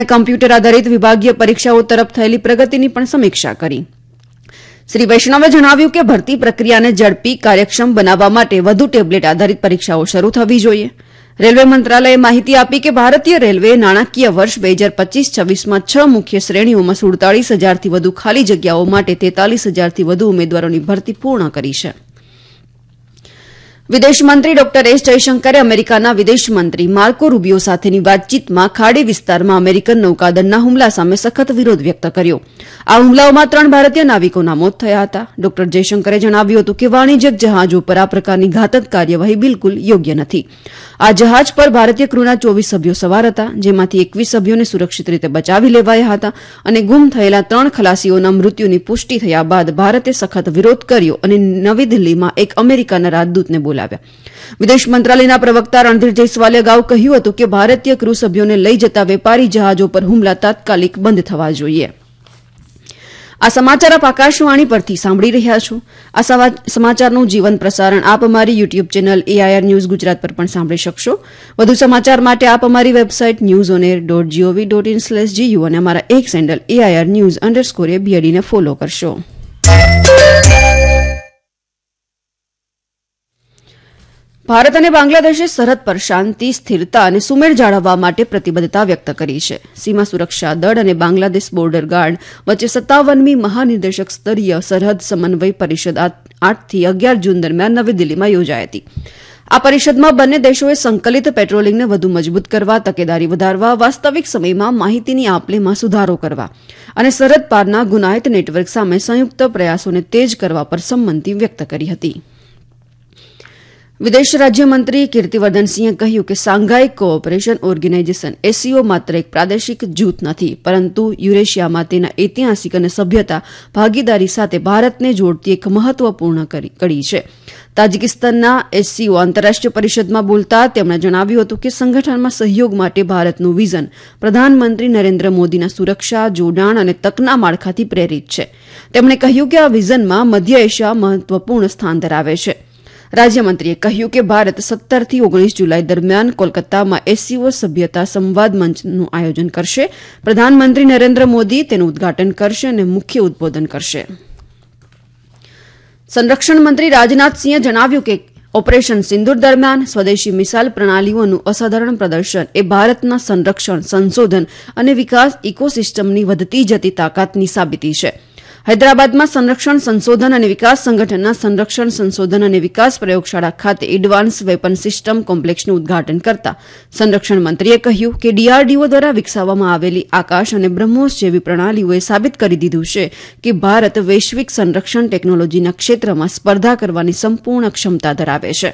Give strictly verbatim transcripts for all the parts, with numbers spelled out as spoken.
Computer આધારિત વિભાગીય પરીક્ષાઓ તરફ થયેલી પ્રગતિની પણ સમીક્ષા કરી. શ્રી વૈષ્ણવે જણાવ્યું કે ભરતી પ્રક્રિયાને ઝડપી કાર્યક્ષમ બનાવવા માટે વધુ ટેબ્લેટ આધારિત પરીક્ષાઓ શરૂ થવી જોઈએ. રેલવે મંત્રાલયે માહિતી આપી કે ભારતીય રેલવેએ નાણાકીય વર્ષ બે હજાર પચીસ છવ્વીસમાં છ મુખ્ય શ્રેણીઓમાં સુડતાલીસ હજારથી વધુ ખાલી જગ્યાઓ માટે તેતાલીસ હજારથી વધુ ઉમેદવારોની ભરતી પૂર્ણ કરી છે. વિદેશમંત્રી ડોક્ટર એસ જયશંકરે અમેરિકાના વિદેશમંત્રી માર્કો રૂબિયો સાથેની વાતચીતમાં ખાડી વિસ્તારમાં અમેરિકન નૌકાદળના હુમલા સામે સખત વિરોધ વ્યક્ત કર્યો. આ હુમલાઓમાં ત્રણ ભારતીય નાવિકોના મોત થયા હતા. ડોક્ટર જયશંકરે જણાવ્યું હતું કે વાણિજ્યક જહાજો પર આ પ્રકારની ઘાતક કાર્યવાહી બિલકુલ યોગ્ય નથી. આ જહાજ પર ભારતીય ક્રૂના ચોવીસ સભ્યો સવાર હતા, જેમાંથી એકવીસ સભ્યોને સુરક્ષિત રીતે બચાવી લેવાયા હતા અને ગુમ થયેલા ત્રણ ખલાસીઓના મૃત્યુની પુષ્ટિ થયા બાદ ભારતે સખત વિરોધ કર્યો અને નવી દિલ્હીમાં એક અમેરિકાના રાજદૂતને બોલાવ્યા. વિદેશ મંત્રાલયના પ્રવક્તા રણધીર જયસ્વાલે અગાઉ કહ્યું હતું કે ભારતીય ક્રૂ સભ્યોને લઈ જતા વેપારી જહાજો પર હુમલા તાત્કાલિક બંધ થવા જોઈએ. આ સમાચાર આપ આકાશવાણી પરથી સાંભળી રહ્યા છો. આ સમાચારનું જીવન પ્રસારણ આપ અમારી YouTube channel AIR news Gujarat પર પણ સાંભળી શકશો. વધુ સમાચાર માટે આપ અમારી website news on air dot GOV dot in slash GU અને અમારા એક sandal AIR news underscore બીએડીને follow કરશો. ભારત અને બાંગ્લાદેશે સરહદ પર શાંતિ, સ્થિરતા અને સુમેળ જાળવવા માટે પ્રતિબદ્ધતા વ્યક્ત કરી છે. સીમા સુરક્ષા દળ અને બાંગ્લાદેશ બોર્ડર ગાર્ડ વચ્ચે સત્તાવનમી મહાનિર્દેશક સ્તરીય સરહદ સમન્વય પરિષદ આઠથી અગિયાર જૂન દરમિયાન નવી દિલ્હીમાં યોજાઈ હતી. આ પરિષદમાં બંને દેશોએ સંકલિત પેટ્રોલિંગને વધુ મજબૂત કરવા, તકેદારી વધારવા, વાસ્તવિક સમયમાં માહિતીની આપ-લેમાં સુધારો કરવા અને સરહદ પારના ગુનાહિત નેટવર્ક સામે સંયુક્ત પ્રયાસોને તેજ કરવા પર સંમતિ વ્યક્ત કરી હતી. વિદેશ રાજ્યમંત્રી કીર્તિવર્ધનસિંહે કહ્યું કે શાંઘાઈ કોઓપરેશન ઓર્ગેનાઇઝેશન એસસીઓ માત્ર એક પ્રાદેશિક જૂથ નથી, પરંતુ યુરેશિયામાં તેના ઐતિહાસિક અને સભ્યતા ભાગીદારી સાથે ભારતને જોડતી એક મહત્વપૂર્ણ કડી છે. તાજિકિસ્તાનના એસસીઓ આંતરરાષ્ટ્રીય પરિષદમાં બોલતા તેમણે જણાવ્યું હતું કે સંગઠનમાં સહયોગ માટે ભારતનું વિઝન પ્રધાનમંત્રી નરેન્દ્ર મોદીના સુરક્ષા, જોડાણ અને તકના માળખાથી પ્રેરિત છે. તેમણે કહ્યું કે આ વિઝનમાં મધ્ય એશિયા મહત્વપૂર્ણ સ્થાન ધરાવે છે. રાજ્યમંત્રીએ કહ્યું કે ભારત સત્તરથી ઓગણીસ જુલાઈ દરમિયાન કોલકાતામાં એસસીઓ સભ્યતા સંવાદ મંચનું આયોજન કરશે. પ્રધાનમંત્રી નરેન્દ્ર મોદી તેનું ઉદઘાટન કરશે અને મુખ્ય ઉદબોધન કરશે. સંરક્ષણ મંત્રી રાજનાથસિંહે જણાવ્યું કે ઓપરેશન સિંદૂર દરમિયાન સ્વદેશી મિસાઇલ પ્રણાલીઓનું અસાધારણ પ્રદર્શન એ ભારતના સંરક્ષણ, સંશોધન અને વિકાસ ઇકોસિસ્ટમની વધતી જતી તાકાતની સાબિતી છે. હૈદરાબાદમાં સંરક્ષણ સંશોધન અને વિકાસ સંગઠનના સંરક્ષણ સંશોધન અને વિકાસ પ્રયોગશાળા ખાતે એડવાન્સ વેપન સિસ્ટમ કોમ્પ્લેક્સનું ઉદઘાટન કરતા સંરક્ષણ મંત્રીએ કહ્યું કે ડીઆરડીઓ દ્વારા વિકસાવવામાં આવેલી આકાશ અને બ્રહ્મોસ જેવી પ્રણાલીઓએ સાબિત કરી દીધું છે કે ભારત વૈશ્વિક સંરક્ષણ ટેકનોલોજીના ક્ષેત્રમાં સ્પર્ધા કરવાની સંપૂર્ણ ક્ષમતા ધરાવે છે.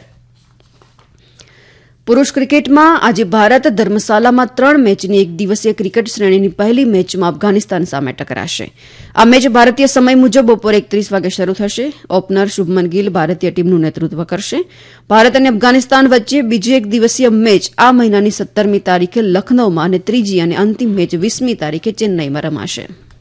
પુરૂષ ક્રિકેટમાં આજે ભારત ધર્મશાલામાં ત્રણ મેચની એક દિવસીય ક્રિકેટ શ્રેણીની પહેલી મેચમાં અફઘાનિસ્તાન સામે ટકરાશે. આ મેચ ભારતીય સમય મુજબ બપોરે એકત્રીસ વાગે શરૂ થશે. ઓપનર શુભમન ગિલ ભારતીય ટીમનું નેતૃત્વ કરશે. ભારત અને અફઘાનિસ્તાન વચ્ચે બીજી એક દિવસીય મેચ આ મહિનાની સત્તરમી તારીખે લખનૌમાં અને ત્રીજી અને અંતિમ મેચ વીસમી તારીખે ચેન્નઈમાં રમાશે.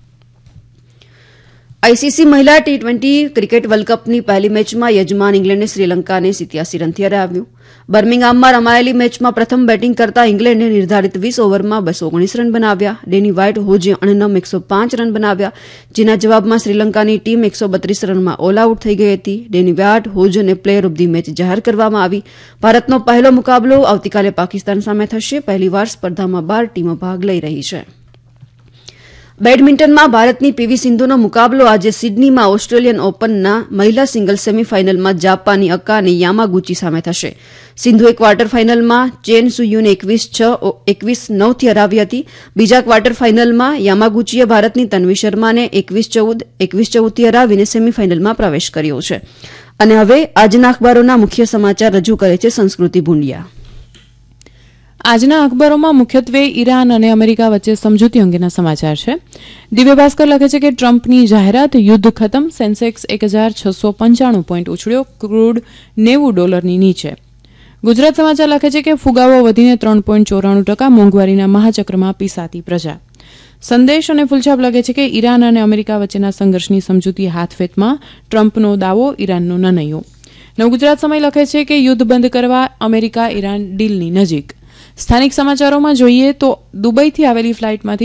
આઈસીસી મહિલા ટી ટ્વેન્ટી ક્રિકેટ વર્લ્ડ કપની પહેલી મેચમાં યજમાન ઇંગ્લેન્ડે શ્રીલંકાને સિત્યાસી રનથી હરાવ્યું. બર્મિંગહામમાં રમાયેલી મેચમાં પ્રથમ બેટિંગ કરતા ઇંગ્લેન્ડે નિર્ધારિત વીસ ઓવરમાં બસો ઓગણીસ રન બનાવ્યા. ડેની વ્હાઇટ હોજે અણનમ એકસો પાંચ રન બનાવ્યા, જેના જવાબમાં શ્રીલંકાની ટીમ એકસો બત્રીસ રનમાં ઓલ આઉટ થઈ ગઈ હતી. ડેની white હોજને player of the match જાહેર કરવામાં આવી. ભારતનો પહેલો મુકાબલો આવતીકાલે પાકિસ્તાન સામે થશે. પહેલીવાર સ્પર્ધામાં બાર ટીમો ભાગ લઈ રહી છે. બેડમિન્ટનમાં ભારતની પીવી સિંધુનો મુકાબલો આજે સિડનીમાં ઓસ્ટ્રેલિયન ઓપનના મહિલા સિંગલ્સ સેમીફાઇનલમાં જાપાની અકાને યામાગુચી સામે થશે. સિંધુએ ક્વાર્ટર ફાઇનલમાં ચેન સુયુને એકવીસ છ એકવીસ નવથી હરાવી હતી. બીજા ક્વાર્ટર ફાઇનલમાં યામાગુચીએ ભારતની તન્વી શર્માને એકવીસ ચૌદ એકવીસ ચૌદથી હરાવીને સેમીફાઇનલમાં પ્રવેશ કર્યો છે. અને હવે આજના અખબારોના મુખ્ય સમાચાર રજૂ કરે છે સંસ્કૃતિ ભુંડિયા. આજના અખબારોમાં મુખ્યત્વે ઈરાન અને અમેરિકા વચ્ચે સમજૂતી અંગેના સમાચાર છે. દિવ્ય ભાસ્કર લખે છે કે ટ્રમ્પની જાહેરાત, યુદ્ધ ખતમ, સેન્સેક્સ એક હજાર છસો પંચાણું પોઈન્ટ ઉછળ્યો, ક્રૂડ નેવું ડોલરની નીચે. ગુજરાત સમાચાર લખે છે કે ફુગાવો વધીને ત્રણ પોઈન્ટ ચોરાણું ટકા, મોંઘવારીના મહાચક્રમાં પીસાતી પ્રજા. સંદેશ અને ફૂલછાપ લખે છે કે ઈરાન અને અમેરિકા વચ્ચેના સંઘર્ષની સમજૂતી હાથવેતમાં, ટ્રમ્પનો દાવો, ઈરાનનો નનૈયો. નવગુજરાત સમય લખે છે કે યુદ્ધ બંધ કરવા અમેરિકા ઈરાન ડીલની નજીક. સ્થાનિક સમાચારોમાં જોઈએ તો દુબઈથી આવેલી ફ્લાઇટમાંથી